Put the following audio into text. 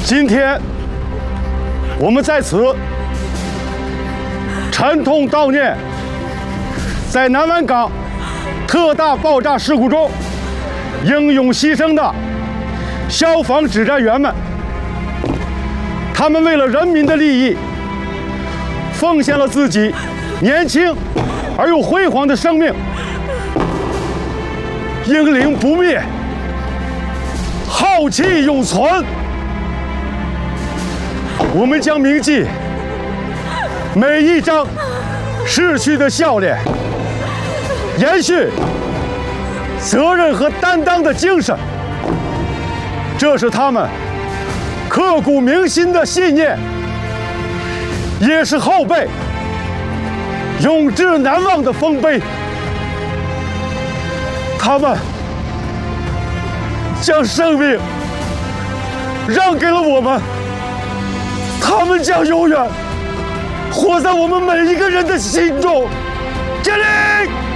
今天，我们在此沉痛悼念在南湾港特大爆炸事故中英勇牺牲的消防指战员们。他们为了人民的利益，奉献了自己年轻而又辉煌的生命，英灵不灭，浩气永存。我们将铭记每一张逝去的笑脸，延续责任和担当的精神，这是他们刻骨铭心的信念，也是后辈永志难忘的丰碑。他们将生命让给了我们，他们将永远活在我们每一个人的心中。敬礼！